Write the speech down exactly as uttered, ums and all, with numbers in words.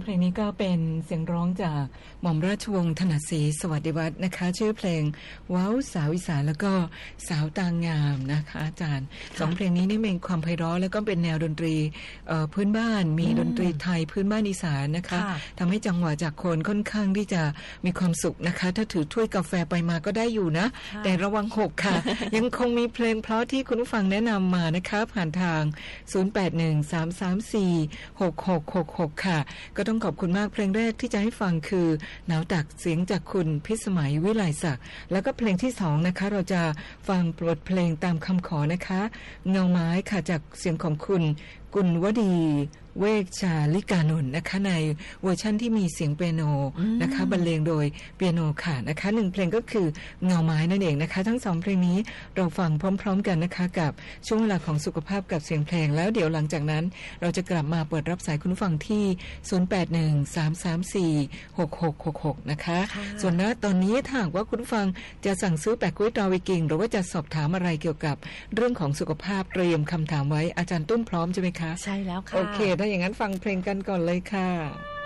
ลงนี้ก็เป็นเสียงร้องจากหม่อมราชวงศ์ถนัดศรีสวัสดิวัฒน์นะคะชื่อเพลงว้าวสาวอีสานแล้วก็สาวตางามนะคะอาจารย์สองเพลงนี้นี่มีความไพเราะแล้วก็เป็นแนวดนตรีพื้นบ้านมีดนตรีไทยพื้นบ้านอีสานนะคะทำให้จังหวะจากคนค่อนข้างที่จะมีความสุขนะคะถ้าถือถ้วยกาแฟไปมาก็ได้อยู่นะแต่ระวังหกค่ะ ยังคงมีเพลงเพราะที่คุณผู้ฟังแนะนำมานะคะผ่านทางศูนย์ แปด หนึ่ง สาม สาม สี่ หก หก หก หกค่ะก็ต้องขอบคุณมากเพลงแรกที่จะให้ฟังคือหนาวตักเสียงจากคุณพิสมัยวิไลศักดิ์แล้วก็เพลงที่สองนะคะเราจะฟังบทเพลงตามคำขอนะคะเงาไม้ค่ะจากเสียงของคุณกุลวดีเวชชาลิกานนท์นะคะในเวอร์ชั่นที่มีเสียงเปียโนนะคะบรรเลงโดยเปียโนค่ะนะคะหนึ่งเพลงก็คือเงาไม้นั่นเองนะคะทั้งสองเพลงนี้เราฟังพร้อมๆกันนะคะกับช่วงเวลาของสุขภาพกับเสียงเพลงแล้วเดี๋ยวหลังจากนั้นเราจะกลับมาเปิดรับสายคุณผู้ฟังที่ศูนย์ แปด หนึ่ง สาม สาม สี่ หก หก หก หกนะคะส่วนณตอนนี้ถ้าหากว่าคุณผู้ฟังจะสั่งซื้อแปะกล้วยตราวิกิงหรือว่าจะสอบถามอะไรเกี่ยวกับเรื่องของสุขภาพเตรียมคำถามไว้อาจารย์ตุ้มพร้อมใช่ไหมคะใช่แล้วค่ะโอเคถ้าอย่างนั้นฟังเพลงกันก่อนเลยค่ะ